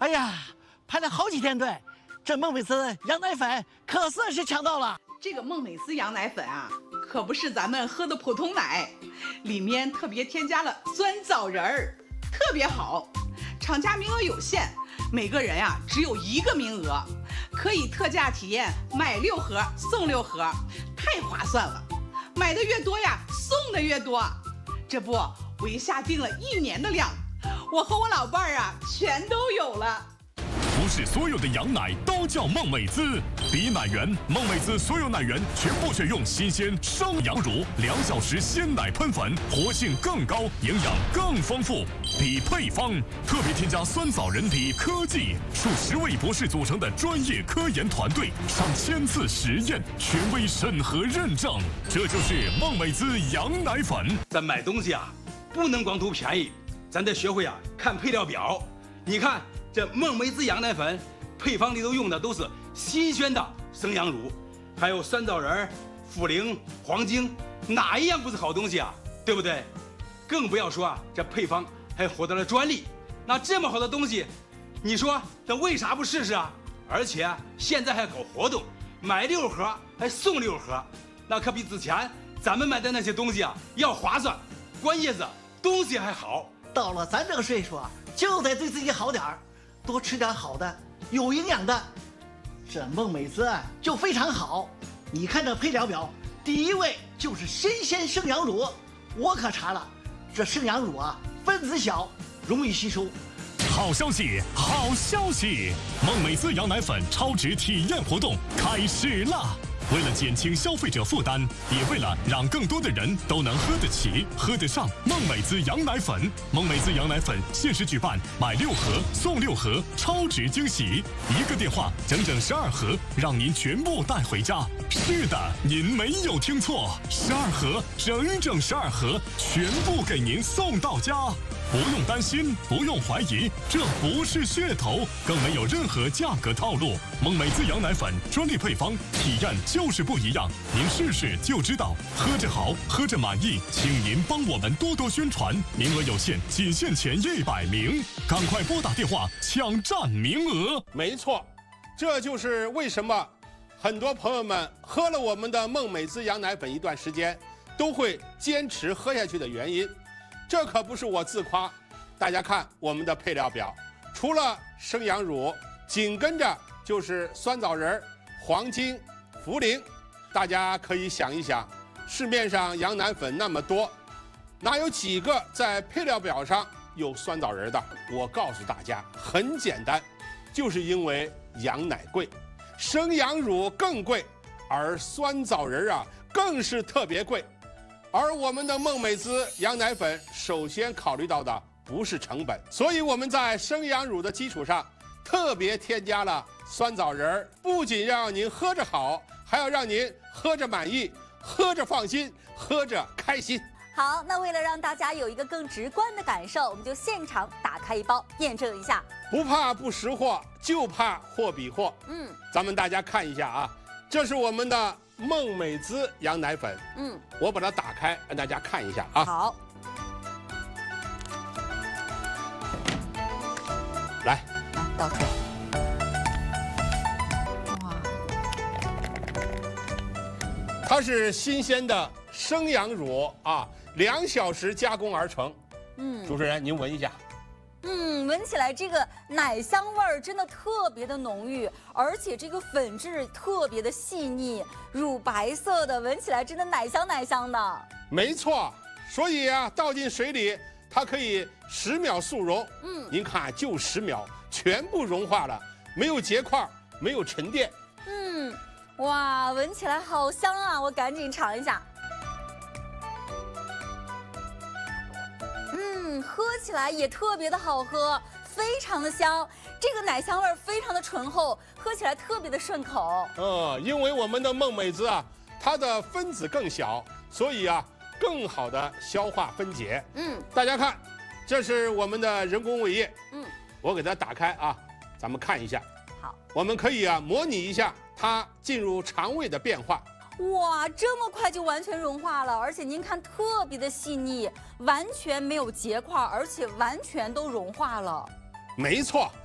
哎呀，排了好几天队，这孟美滋羊奶粉可算是抢到了。 这个孟美滋羊奶粉啊，可不是咱们喝的普通奶，里面特别添加了酸枣仁儿，特别好。厂家名额有限，每个人呀只有1个名额，可以特价体验买6盒送6盒，太划算了。买的越多呀，送的越多。这不，我一下订了1年的量，我和我老伴儿啊全都有了。 不是所有的羊奶都叫孟美滋，比奶源，孟美滋所有奶源全部选用新鲜生羊乳，2小时鲜奶喷粉，活性更高，营养更丰富。比配方，特别添加酸枣仁比科技，数10位博士组成的专业科研团队，上1000次实验，权威审核认证，这就是孟美滋羊奶粉。 咱买东西啊，不能光图便宜，咱得学会啊看配料表。你看。这孟美滋羊奶粉配方里头用的都是新鲜的生羊乳，还有酸枣仁、茯苓、黄精，哪一样不是好东西啊？对不对？更不要说啊，这配方还获得了专利。那这么好的东西，你说这为啥不试试啊？而且现在还搞活动，买6盒还送6盒，那可比之前咱们买的那些东西啊要划算，关键是东西还好。 到了咱这个岁数啊，就得对自己好点儿。多吃点好的，有营养的。这孟美滋就非常好。你看这配料表，第1位就是新鲜生羊乳。我可查了，这生羊乳啊，分子小，容易吸收。 好消息，好消息！孟美滋羊奶粉超值体验活动开始啦！为了减轻消费者负担，也为了让更多的人都能喝得起、喝得上孟美滋羊奶粉，孟美滋羊奶粉限时举办买6盒送6盒超值惊喜，1个电话整整12盒，让您全部带回家。是的，您没有听错，12盒，整整12盒，全部给您送到家。不用担心，不用怀疑，这不是噱头，更没有任何价格套路。孟美滋羊奶粉专利配方，体验就是不一样，您试试就知道。喝着好，喝着满意，请您帮我们多多宣传，名额有限，仅限前100名，赶快拨打电话抢占名额。 没错，这就是为什么很多朋友们喝了我们的孟美滋羊奶粉一段时间，都会坚持喝下去的原因。这可不是我自夸，大家看我们的配料表，除了生羊乳，紧跟着就是酸枣仁、黄精、茯苓。大家可以想一想，市面上羊奶粉那么多，哪有几个在配料表上有酸枣仁的？我告诉大家，很简单，就是因为羊奶贵，生羊乳更贵，而酸枣仁啊更是特别贵。而我们的孟美滋羊奶粉首先考虑到的不是成本，所以我们在生羊乳的基础上特别添加了酸枣仁，不仅让您喝着好，还要让您喝着满意，喝着放心，喝着开心。 好，那为了让大家有一个更直观的感受，我们就现场打开一包验证一下。 不怕不识货，就怕货比货。咱们大家看一下啊，这是我们的孟美滋羊奶粉。我把它打开，让大家看一下啊。 好， 来， 倒出来。哇， 它是新鲜的生羊乳啊，2小时加工而成。主持人您闻一下。 闻起来这个奶香味儿真的特别的浓郁，而且这个粉质特别的细腻，乳白色的，闻起来真的奶香奶香的。 没错，所以啊，倒进水里，它可以10秒速溶。您看，就10秒，全部融化了，没有结块，没有沉淀。 哇，闻起来好香啊！我赶紧尝一下。喝起来也特别的好喝，非常的香，这个奶香味非常的醇厚，喝起来特别的顺口。 因为我们的孟美滋啊，它的分子更小，所以啊，更好的消化分解。大家看，这是我们的人工胃液。我给它打开啊，咱们看一下。 好， 我们可以啊模拟一下它进入肠胃的变化。 哇，这么快就完全融化了，而且您看特别的细腻，完全没有结块，而且完全都融化了。 没错，